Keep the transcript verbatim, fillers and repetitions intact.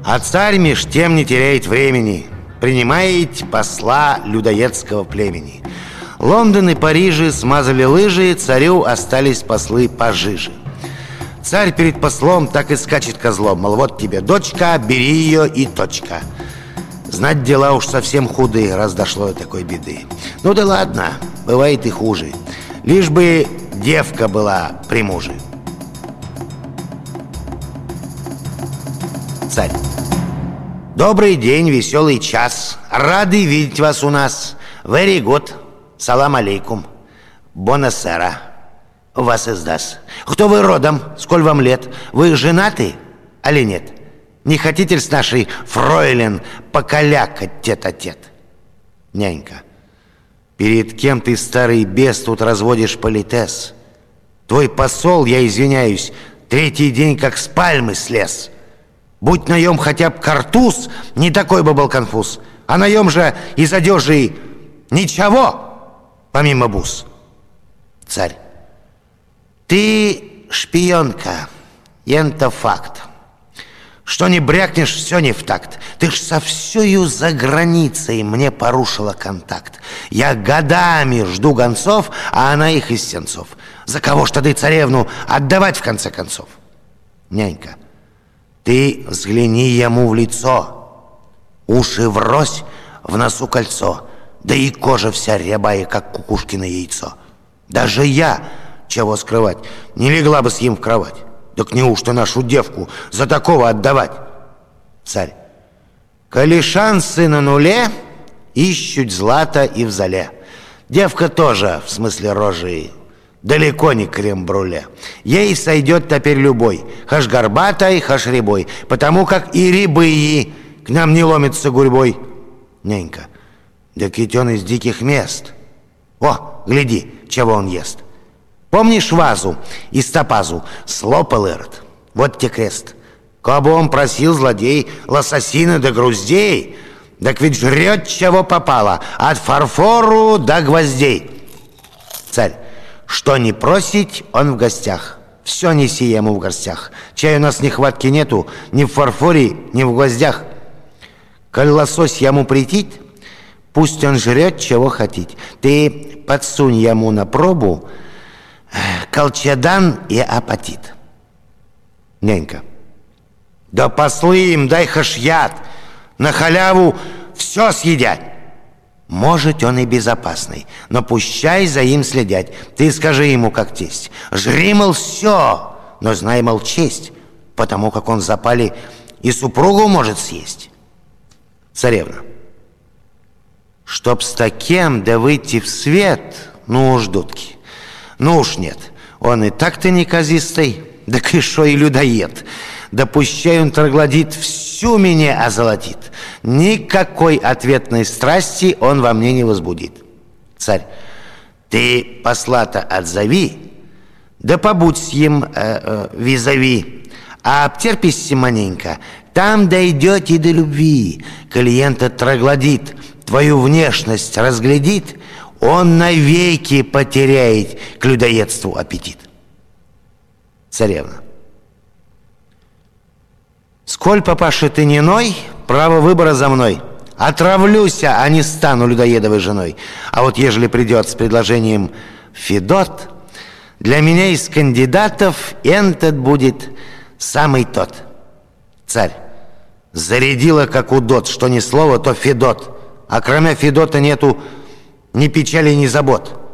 А царь меж тем не теряет времени, принимает посла людоедского племени. Лондон и Парижи смазали лыжи, царю остались послы пожиже. Царь перед послом так и скачет козлом, мол, вот тебе дочка, бери ее и точка. Знать, дела уж совсем худые, раз дошло до такой беды. Ну да ладно, бывает и хуже. Лишь бы девка была при муже. Царь. Добрый день, веселый час. Рады видеть вас у нас. Very good. Салам алейкум. Бонасера. Вас издаст. Кто вы родом? Сколь вам лет? Вы женаты, али нет? Не хотите ли с нашей фройлен покалякать тет-а-тет? Нянька. Перед кем ты, старый бес, тут разводишь политес? Твой посол, я извиняюсь, третий день как с пальмы слез. Будь наем хотя бы картуз, не такой бы был конфуз. А наем же из одежи ничего, помимо бус. Царь. Ты шпионка, ента факт. Что не брякнешь, все не в такт. Ты ж со всею за границей мне порушила контакт. Я годами жду гонцов, а она их из сенцов. За кого ж ты царевну отдавать в конце концов? Нянька. Ты взгляни ему в лицо. Уши врозь, в носу кольцо, да и кожа вся рябая, как кукушкино яйцо. Даже я, чего скрывать, не легла бы с ним в кровать. Так неужто нашу девку за такого отдавать? Царь. Коли шансы на нуле, ищут злато и в зале. Девка тоже, в смысле рожи, далеко не крем-брюле. Ей сойдет теперь любой, хаш горбатой, хаш рябой, потому как и рябые к нам не ломятся гурьбой. Нянька. Да ведь он из диких мест. О, гляди, чего он ест. Помнишь вазу из топазу? Слопал Ирод. Вот тебе крест. Кабы он просил, злодей, лососины да груздей, так ведь жрет, чего попало, от фарфору до гвоздей. Царь. Что не просить, он в гостях. Все неси ему в гостях. Чай у нас нехватки нету ни в фарфоре, ни в гвоздях. Коль лосось ему претит, пусть он жрет, чего хотит. Ты подсунь ему на пробу колчедан и апатит. Нянька. Да послы им, дай хаш яд. На халяву все съедят. Может, он и безопасный, но пущай за им следят. Ты скажи ему, как тесть. Жри, мол, все, но знай, мол, честь, потому как он в запале и супругу может съесть. Царевна. Чтоб с таким да выйти в свет, ну уж дудки. Ну уж нет, он и так-то неказистый, да и шо и людоед. Да пущай он троглодит, всю меня озолотит. Никакой ответной страсти он во мне не возбудит. Царь. Ты посла-то отзови, да побудь с ним э, э, визави, а обтерпись маленько, там дойдете до любви. Клиента троглодит, твою внешность разглядит, он навеки потеряет к людоедству аппетит. Царевна. Сколь, папаша, ты не ной, право выбора за мной. Отравлюся, а не стану людоедовой женой. А вот ежели придет с предложением Федот, для меня из кандидатов этот будет самый тот. Царь. Зарядила, как удот, что ни слова, то Федот. А кроме Федота нету ни печали, ни забот.